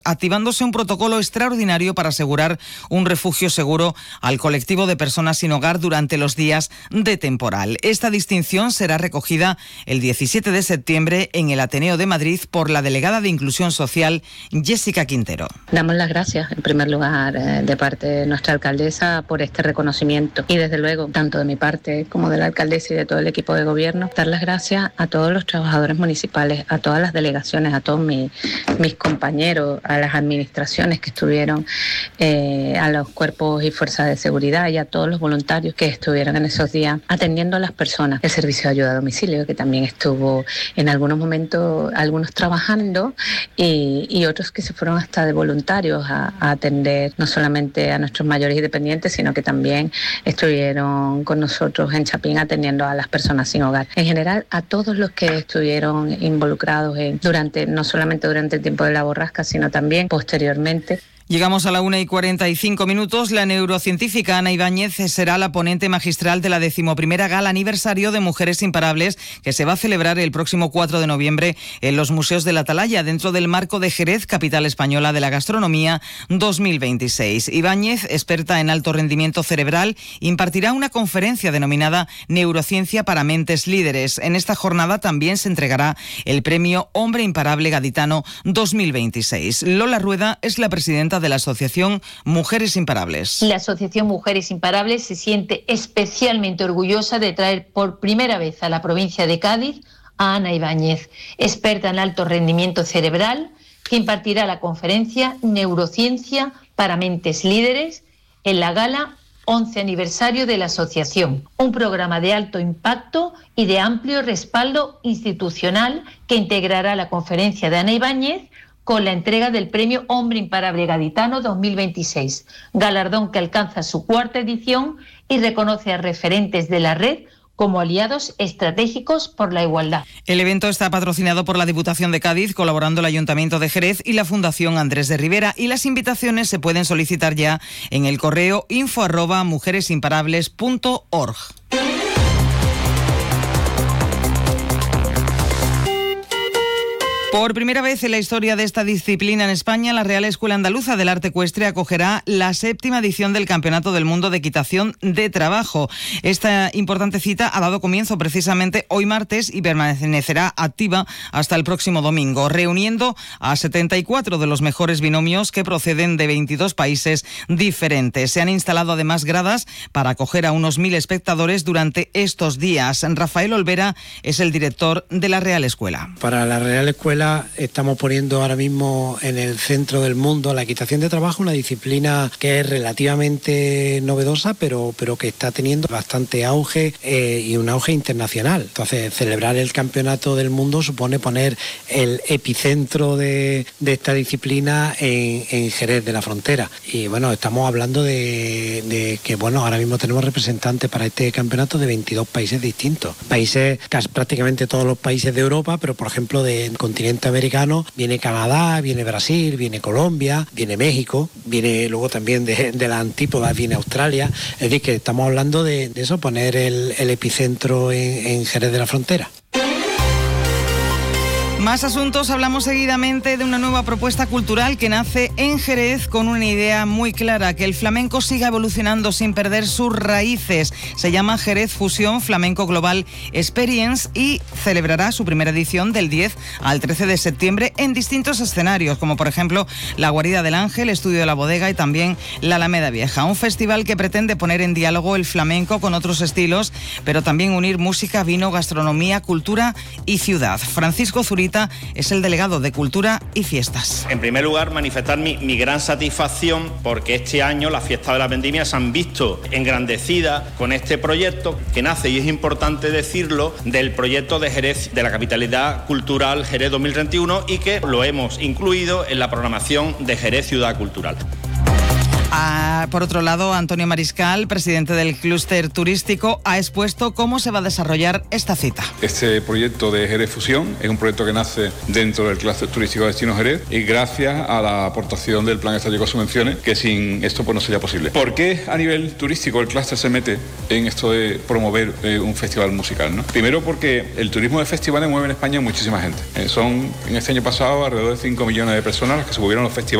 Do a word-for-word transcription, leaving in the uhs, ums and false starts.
activándose un protocolo extraordinario para asegurar un refugio seguro al colectivo de personas sin hogar durante los días de temporal. Esta distinción será recogida el diecisiete de septiembre en el Ateneo de Madrid por la delegada de Inclusión Social, Jessica Quintero. Damos las gracias, en primer lugar, eh, de parte de nuestra alcaldesa por este reconocimiento y, desde luego, tanto de mi parte como de la alcaldesa y de todo el equipo de gobierno, dar las gracias a todos los trabajadores municipales, a todas las delegaciones, a todos mis, mis compañeros, a las administraciones que estuvieron, eh, a los cuerpos y fuerzas de seguridad y a todos los voluntarios que estuvieron en esos días atendiendo a las personas. El servicio de ayuda a domicilio, que también estuvo en algunos momentos, algunos trabajando y, y otros que se fueron hasta de voluntarios a, a atender no solamente a nuestros mayores y dependientes, sino que también estuvieron con nosotros en Chapín atendiendo a las personas sin hogar. En general, a todos los que estuvieron involucrados en, durante, no solamente durante el tiempo de la borrasca, sino también también posteriormente. Llegamos a la una y cuarenta y cinco minutos. La neurocientífica Ana Ibáñez será la ponente magistral de la decimoprimera gala aniversario de Mujeres Imparables, que se va a celebrar el próximo cuatro de noviembre en los Museos de la Atalaya, dentro del marco de Jerez, capital española de la gastronomía dos mil veintiséis. Ibáñez, experta en alto rendimiento cerebral, impartirá una conferencia denominada Neurociencia para Mentes Líderes. En esta jornada también se entregará el premio Hombre Imparable Gaditano dos mil veintiséis. Lola Rueda es la presidenta de la Asociación Mujeres Imparables. La Asociación Mujeres Imparables se siente especialmente orgullosa de traer por primera vez a la provincia de Cádiz a Ana Ibáñez, experta en alto rendimiento cerebral, que impartirá la conferencia Neurociencia para Mentes Líderes en la gala once aniversario de la asociación, un programa de alto impacto y de amplio respaldo institucional que integrará la conferencia de Ana Ibáñez con la entrega del Premio Hombre Imparable Gaditano dos mil veintiséis, galardón que alcanza su cuarta edición y reconoce a referentes de la red como aliados estratégicos por la igualdad. El evento está patrocinado por la Diputación de Cádiz, colaborando el Ayuntamiento de Jerez y la Fundación Andrés de Rivera, y las invitaciones se pueden solicitar ya en el correo info arroba mujeresimparables punto org. Por primera vez en la historia de esta disciplina en España, la Real Escuela Andaluza del Arte Ecuestre acogerá la séptima edición del Campeonato del Mundo de Equitación de Trabajo. Esta importante cita ha dado comienzo precisamente hoy martes y permanecerá activa hasta el próximo domingo, reuniendo a setenta y cuatro de los mejores binomios que proceden de veintidós países diferentes. Se han instalado además gradas para acoger a unos mil espectadores durante estos días. Rafael Olvera es el director de la Real Escuela. Para la Real Escuela estamos poniendo ahora mismo en el centro del mundo la equitación de trabajo, una disciplina que es relativamente novedosa, pero, pero que está teniendo bastante auge eh, y un auge internacional. Entonces, celebrar el campeonato del mundo supone poner el epicentro de, de esta disciplina en, en Jerez de la Frontera. Y bueno, estamos hablando de, de que bueno, ahora mismo tenemos representantes para este campeonato de veintidós países distintos. Países, casi prácticamente todos los países de Europa, pero por ejemplo del continente americano viene Canadá, viene Brasil, viene Colombia, viene México, viene luego también de, de las antípodas, viene Australia. Es decir, que estamos hablando de, de eso, poner el, el epicentro en, en Jerez de la Frontera. Más asuntos. Hablamos seguidamente de una nueva propuesta cultural que nace en Jerez con una idea muy clara: que el flamenco siga evolucionando sin perder sus raíces. Se llama Jerez Fusión Flamenco Global Experience y celebrará su primera edición del diez al trece de septiembre en distintos escenarios, como por ejemplo la Guarida del Ángel, Estudio de la Bodega y también la Alameda Vieja. Un festival que pretende poner en diálogo el flamenco con otros estilos, pero también unir música, vino, gastronomía, cultura y ciudad. Francisco Zurita es el delegado de Cultura y Fiestas. En primer lugar, manifestar mi, mi gran satisfacción porque este año las fiestas de la vendimia se han visto engrandecidas con este proyecto que nace, y es importante decirlo, del proyecto de Jerez, de la capitalidad cultural Jerez dos mil treinta y uno, y que lo hemos incluido en la programación de Jerez Ciudad Cultural. Ah, por otro lado, Antonio Mariscal, presidente del clúster turístico, ha expuesto cómo se va a desarrollar esta cita. Este proyecto de Jerez Fusión es un proyecto que nace dentro del clúster turístico de Destino Jerez y gracias a la aportación del Plan Estratégico de Subvenciones, que sin esto pues no sería posible. ¿Por qué a nivel turístico el clúster se mete en esto de promover eh, un festival musical, ¿no? Primero porque el turismo de festivales mueve en España muchísima gente. Eh, son en este año pasado alrededor de cinco millones de personas las que se movieron a los festivales.